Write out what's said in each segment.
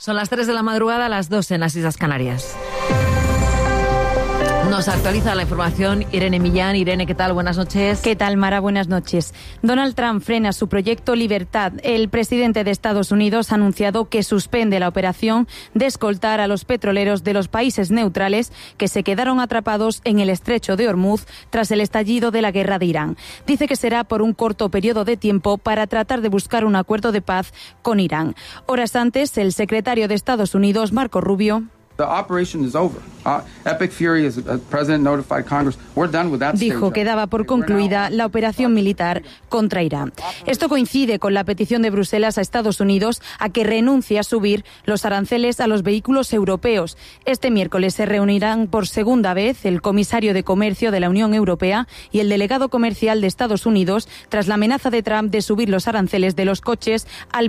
Son las 3 de la madrugada, las 2 en las Islas Canarias. Nos actualiza la información Irene Millán. Irene, ¿qué tal? Buenas noches. ¿Qué tal, Mara? Buenas noches. Donald Trump frena su proyecto Libertad. El presidente de Estados Unidos ha anunciado que suspende la operación de escoltar a los petroleros de los países neutrales que se quedaron atrapados en el estrecho de Hormuz tras el estallido de la guerra de Irán. Dice que será por un corto periodo de tiempo para tratar de buscar un acuerdo de paz con Irán. Horas antes, el secretario de Estados Unidos, Marco Rubio, dijo que daba por concluida la operación militar contra Irán. Esto coincide con la petición de Bruselas a Estados Unidos a que renuncie a subir los aranceles a los vehículos europeos. Este miércoles se reunirán por segunda vez el comisario de Comercio de la Unión Europea y el delegado comercial de Estados Unidos tras la amenaza de Trump de subir los aranceles de los coches al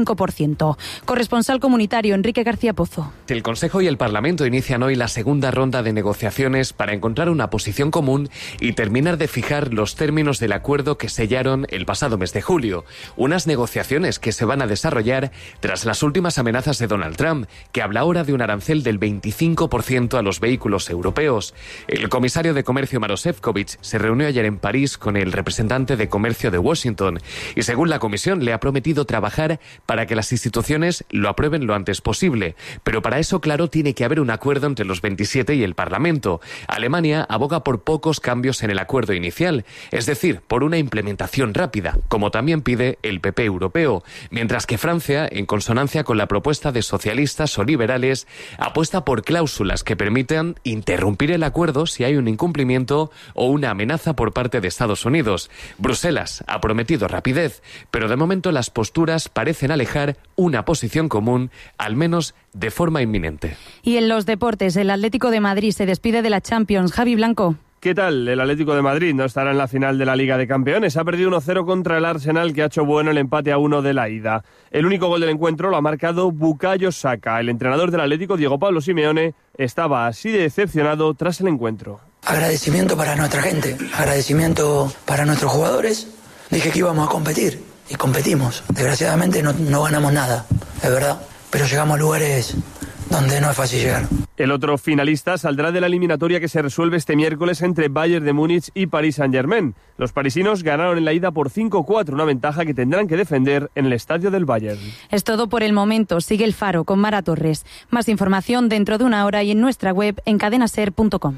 25%. Corresponsal comunitario Enrique García Pozo. El Consejo y el Parlamento inician hoy la segunda ronda de negociaciones para encontrar una posición común y terminar de fijar los términos del acuerdo que sellaron el pasado mes de julio. Unas negociaciones que se van a desarrollar tras las últimas amenazas de Donald Trump, que habla ahora de un arancel del 25% a los vehículos europeos. El comisario de Comercio Maroš Šefčovič se reunió ayer en París con el representante de Comercio de Washington y, según la Comisión, le ha prometido trabajar para que las instituciones lo aprueben lo antes posible. Pero para eso, claro, tiene que haber un acuerdo entre los 27 y el Parlamento. Alemania aboga por pocos cambios en el acuerdo inicial, es decir, por una implementación rápida, como también pide el PP europeo, mientras que Francia, en consonancia con la propuesta de socialistas o liberales, apuesta por cláusulas que permitan interrumpir el acuerdo si hay un incumplimiento o una amenaza por parte de Estados Unidos. Bruselas ha prometido rapidez, pero de momento las posturas parecen alejar una posición común, al menos de forma inminente. Y en los deportes, el Atlético de Madrid se despide de la Champions. Javi Blanco. ¿Qué tal? El Atlético de Madrid no estará en la final de la Liga de Campeones. Ha perdido 1-0 contra el Arsenal, que ha hecho bueno el empate a 1 de la ida. El único gol del encuentro lo ha marcado Bukayo Saka. El entrenador del Atlético, Diego Pablo Simeone, estaba así de decepcionado tras el encuentro. Agradecimiento para nuestra gente, agradecimiento para nuestros jugadores. Dije que íbamos a competir y competimos. Desgraciadamente no ganamos nada, es verdad, pero llegamos a lugares donde no es fácil llegar. El otro finalista saldrá de la eliminatoria que se resuelve este miércoles entre Bayern de Múnich y Paris Saint-Germain. Los parisinos ganaron en la ida por 5-4, una ventaja que tendrán que defender en el estadio del Bayern. Es todo por el momento. Sigue El Faro con Mara Torres. Más información dentro de una hora y en nuestra web en cadenaser.com.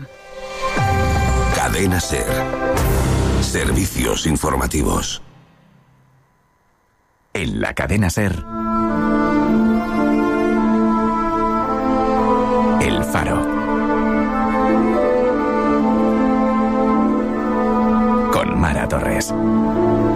Cadena Ser. Servicios informativos. En la Cadena Ser. El Faro. Con Mara Torres.